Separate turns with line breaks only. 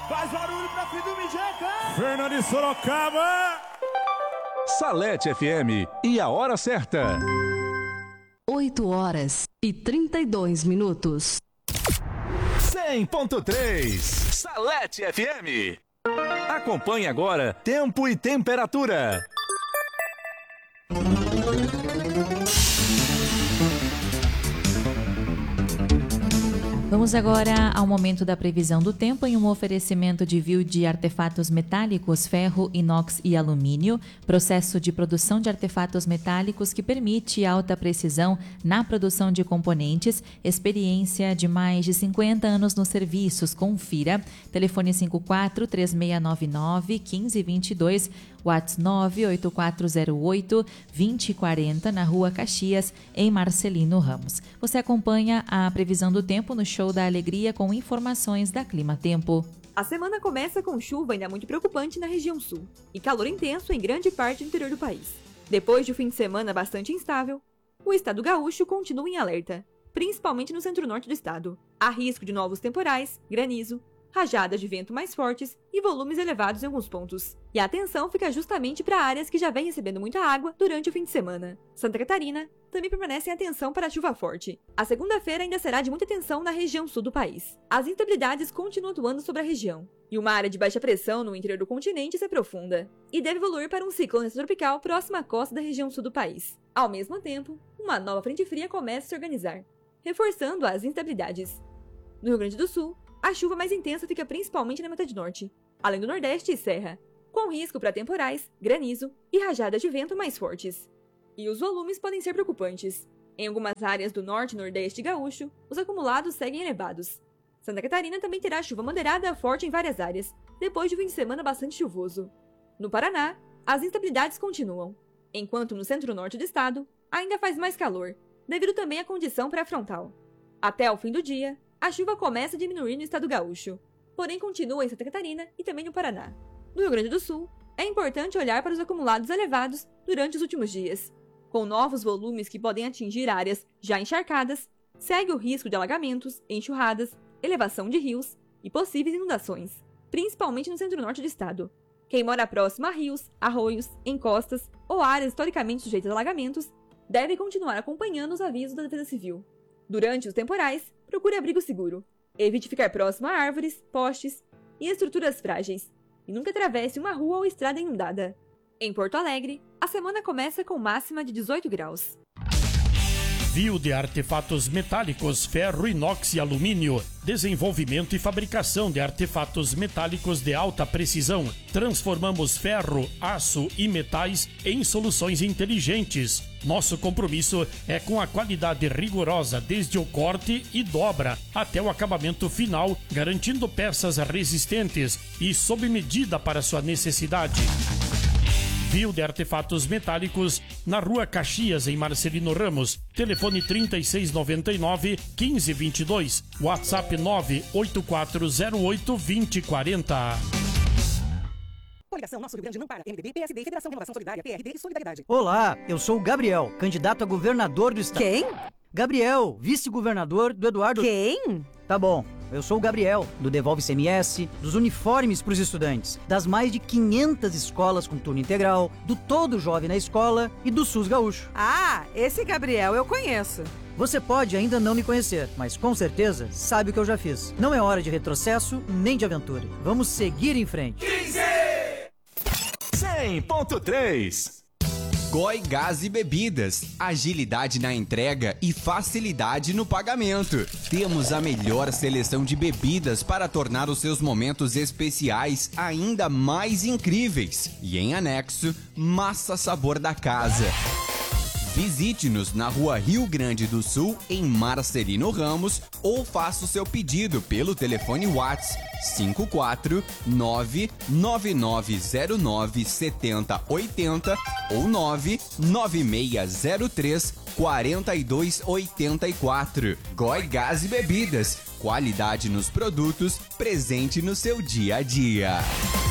Faz barulho pra filho do Mijeca!
Fernando de Sorocaba!
Salete FM e a hora certa.
8h32.
100.3 Salete FM. Acompanhe agora tempo e temperatura.
Vamos agora ao momento da previsão do tempo em um oferecimento de Viu de artefatos metálicos, ferro, inox e alumínio, processo de produção de artefatos metálicos que permite alta precisão na produção de componentes, experiência de mais de 50 anos nos serviços. Confira. Telefone 54-3699-1522, WhatsApp 98408-2040, na Rua Caxias, em Marcelino Ramos. Você acompanha a previsão do tempo no Show da Alegria com informações da Clima Tempo.
A semana começa com chuva ainda muito preocupante na região sul e calor intenso em grande parte do interior do país. Depois de um fim de semana bastante instável, o estado gaúcho continua em alerta, principalmente no centro-norte do estado. Há risco de novos temporais, granizo, rajadas de vento mais fortes e volumes elevados em alguns pontos. E a atenção fica justamente para áreas que já vêm recebendo muita água durante o fim de semana. Santa Catarina também permanece em atenção para a chuva forte. A segunda-feira ainda será de muita atenção na região sul do país. As instabilidades continuam atuando sobre a região, e uma área de baixa pressão no interior do continente se aprofunda, e deve evoluir para um ciclone tropical próximo à costa da região sul do país. Ao mesmo tempo, uma nova frente fria começa a se organizar, reforçando as instabilidades. No Rio Grande do Sul, a chuva mais intensa fica principalmente na metade norte, além do nordeste e serra, com risco para temporais, granizo e rajadas de vento mais fortes. E os volumes podem ser preocupantes. Em algumas áreas do norte e nordeste gaúcho, os acumulados seguem elevados. Santa Catarina também terá chuva moderada a forte em várias áreas, depois de um fim de semana bastante chuvoso. No Paraná, as instabilidades continuam, enquanto no centro-norte do estado ainda faz mais calor, devido também à condição pré-frontal. Até o fim do dia, a chuva começa a diminuir no estado gaúcho, porém continua em Santa Catarina e também no Paraná. No Rio Grande do Sul, é importante olhar para os acumulados elevados durante os últimos dias. Com novos volumes que podem atingir áreas já encharcadas, segue o risco de alagamentos, enxurradas, elevação de rios e possíveis inundações, principalmente no centro-norte do estado. Quem mora próximo a rios, arroios, encostas ou áreas historicamente sujeitas a alagamentos, deve continuar acompanhando os avisos da Defesa Civil. Durante os temporais, procure abrigo seguro. Evite ficar próximo a árvores, postes e estruturas frágeis. E nunca atravesse uma rua ou estrada inundada. Em Porto Alegre, a semana começa com máxima de 18 graus.
Viu de artefatos metálicos, ferro, inox e alumínio. Desenvolvimento e fabricação de artefatos metálicos de alta precisão. Transformamos ferro, aço e metais em soluções inteligentes. Nosso compromisso é com a qualidade rigorosa desde o corte e dobra até o acabamento final, garantindo peças resistentes e sob medida para sua necessidade. Viu de artefatos metálicos na Rua Caxias, em Marcelino Ramos. Telefone 3699-1522. WhatsApp 98408-2040.
Coligação Nosso Rio Grande não para. MDB, PSD, Federação Renovação Solidária, PRD e Solidariedade.
Olá, eu sou o Gabriel, candidato a governador do estado.
Quem?
Gabriel, vice-governador do Eduardo...
Quem?
Tá bom, eu sou o Gabriel, do Devolve CMS, dos uniformes para os estudantes, das mais de 500 escolas com turno integral, do Todo Jovem na Escola e do SUS Gaúcho.
Ah, esse Gabriel eu conheço.
Você pode ainda não me conhecer, mas com certeza sabe o que eu já fiz. Não é hora de retrocesso nem de aventura. Vamos seguir em frente.
100.3
Goi Gás e Bebidas, agilidade na entrega e facilidade no pagamento. Temos a melhor seleção de bebidas para tornar os seus momentos especiais ainda mais incríveis. E em anexo, massa sabor da casa. Visite-nos na Rua Rio Grande do Sul, em Marcelino Ramos, ou faça o seu pedido pelo telefone WhatsApp 54999097080 ou 99603-4284. Goi Gás e Bebidas, qualidade nos produtos, presente no seu dia a dia.